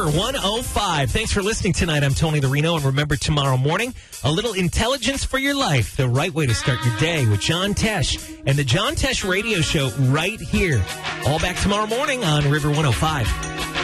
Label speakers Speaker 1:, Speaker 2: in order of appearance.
Speaker 1: River 105. Thanks for listening tonight. I'm Tony the Reno, and remember, tomorrow morning, a little intelligence for your life. The right way to start your day with John Tesh and the John Tesh Radio Show right here. All back tomorrow morning on River 105.